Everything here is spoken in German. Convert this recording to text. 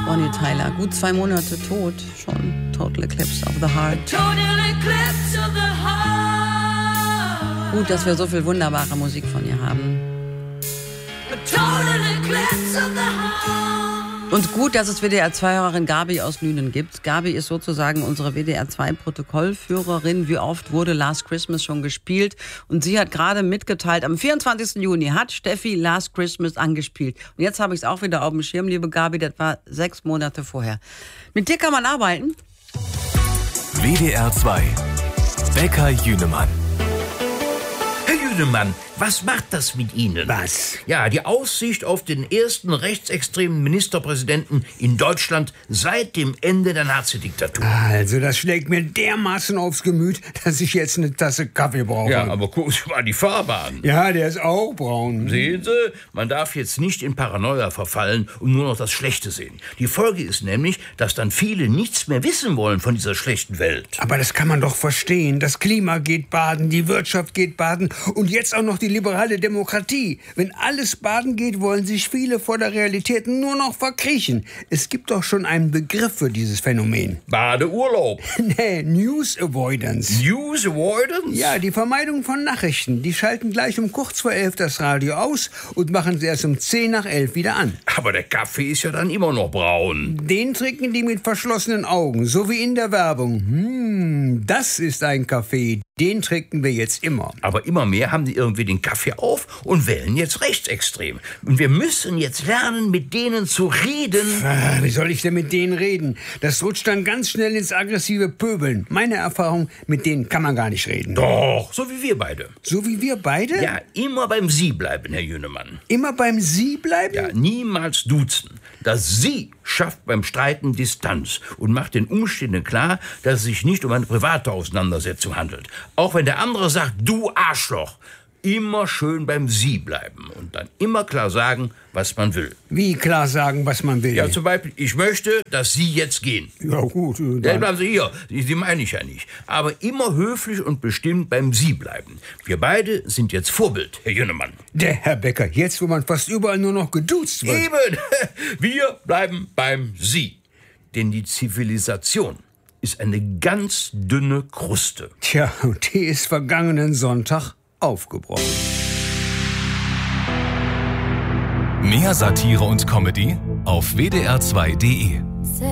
Bonnie Tyler. Gut 2 Monate tot schon. Total Eclipse of the Heart. Gut, dass wir so viel wunderbare Musik von ihr haben. Und gut, dass es WDR-2-Hörerin Gabi aus Lünen gibt. Gabi ist sozusagen unsere WDR-2-Protokollführerin. Wie oft wurde Last Christmas schon gespielt? Und sie hat gerade mitgeteilt, am 24. Juni hat Steffi Last Christmas angespielt. Und jetzt habe ich es auch wieder auf dem Schirm, liebe Gabi, das war 6 Monate vorher. Mit dir kann man arbeiten. WDR 2 Becker Jünemann. Herr Jünemann, was macht das mit Ihnen? Was? Ja, die Aussicht auf den ersten rechtsextremen Ministerpräsidenten in Deutschland seit dem Ende der Nazi-Diktatur. Also, das schlägt mir dermaßen aufs Gemüt, dass ich jetzt eine Tasse Kaffee brauche. Ja, aber gucken Sie mal die Fahrbahn. Ja, der ist auch braun. Sehen Sie, man darf jetzt nicht in Paranoia verfallen und nur noch das Schlechte sehen. Die Folge ist nämlich, dass dann viele nichts mehr wissen wollen von dieser schlechten Welt. Aber das kann man doch verstehen. Das Klima geht baden, die Wirtschaft geht baden und jetzt auch noch die liberale Demokratie. Wenn alles baden geht, wollen sich viele vor der Realität nur noch verkriechen. Es gibt doch schon einen Begriff für dieses Phänomen. Badeurlaub. Nee, News Avoidance. News Avoidance? Ja, die Vermeidung von Nachrichten. Die schalten gleich um kurz vor 11 das Radio aus und machen sie erst um 10 nach 11 wieder an. Aber der Kaffee ist ja dann immer noch braun. Den trinken die mit verschlossenen Augen, so wie in der Werbung. Das ist ein Kaffee. Den trinken wir jetzt immer. Aber immer mehr haben die irgendwie den Kaffee auf und wählen jetzt rechtsextrem. Und wir müssen jetzt lernen, mit denen zu reden. Wie soll ich denn mit denen reden? Das rutscht dann ganz schnell ins aggressive Pöbeln. Meine Erfahrung, mit denen kann man gar nicht reden. Doch, so wie wir beide. So wie wir beide? Ja, immer beim Sie bleiben, Herr Jünemann. Immer beim Sie bleiben? Ja, niemals duzen. Das Sie schafft beim Streiten Distanz und macht den Umständen klar, dass es sich nicht um eine private Auseinandersetzung handelt. Auch wenn der andere sagt, du Arschloch, immer schön beim Sie bleiben und dann immer klar sagen, was man will. Wie klar sagen, was man will? Ja, zum Beispiel, ich möchte, dass Sie jetzt gehen. Ja, gut. Ja, bleiben Sie hier. Sie meine ich ja nicht. Aber immer höflich und bestimmt beim Sie bleiben. Wir beide sind jetzt Vorbild, Herr Jünemann. Der Herr Becker, jetzt wo man fast überall nur noch geduzt wird. Eben, wir bleiben beim Sie. Denn die Zivilisation ist eine ganz dünne Kruste. Tja, und die ist vergangenen Sonntag aufgebrochen. Mehr Satire und Comedy auf wdr2.de.